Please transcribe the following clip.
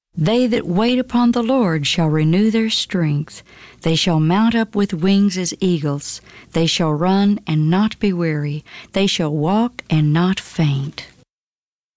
They that wait upon the Lord shall renew their strength. They shall mount up with wings as eagles. They shall run and not be weary. They shall walk and not faint.